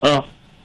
嗯。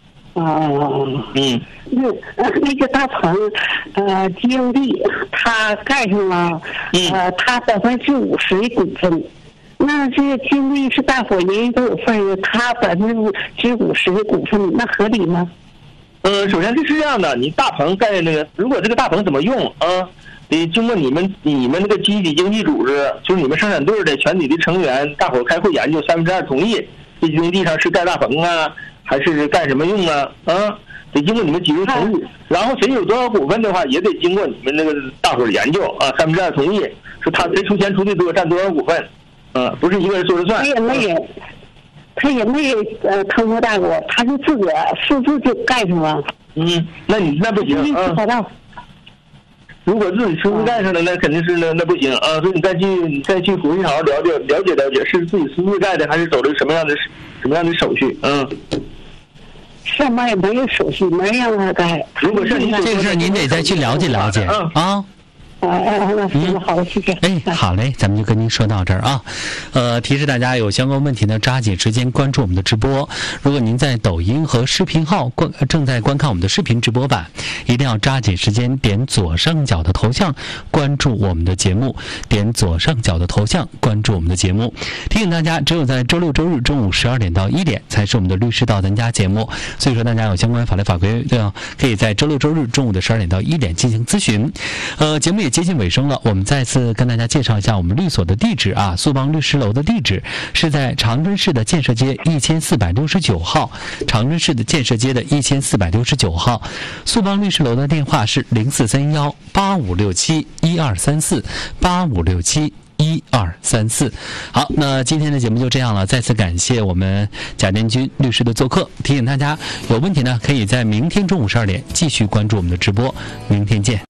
那个大棚，经历他盖上了，他50%股份，那这个经历是大伙人人都有份儿，他50%的股份，那合理吗？ 首先这是这样的，你大棚盖那个，如果这个大棚怎么用啊？得经过你们那个集体经济组织，就是你们生产队的全体的成员，大伙开会研究2/3同意，这用地上是盖大棚啊，还是干什么用啊？得经过你们集体同意，然后谁有多少股份的话，也得经过你们那个大伙研究啊，2/3同意，说他谁出钱出的多，占多少股份，不是一个人说了算。 他也没通过大伙，他就自个私自就盖上了。 那不行啊。如果自己私自盖上了，那肯定是那不行啊。所以你再去回去好好了解，是自己私自盖的，还是走了什么样的手续？ 上面也没有手续，没人让他盖。 如果是这个事您得再去了解啊。 好，谢谢。 好嘞，咱们就跟您说到这儿啊。提示大家有相关问题呢，抓紧时间关注我们的直播。如果您在抖音和视频号正在观看我们的视频直播版，一定要抓紧时间点左上角的头像关注我们的节目，点左上角的头像关注我们的节目。提醒大家，只有在周六周日中午12点到1点才是我们的律师到咱家节目，所以说大家有相关法律法规可以在周六周日中午的12点到1点进行咨询。节目也接近尾声了，我们再次跟大家介绍一下我们律所的地址啊。苏邦律师楼的地址是在长春市的建设街1469号，长春市的建设街的1469号。苏邦律师楼的电话是04318567123485671234。好，那今天的节目就这样了，再次感谢我们贾建军律师的做客。提醒大家有问题呢，可以在明天中午12点继续关注我们的直播，明天见。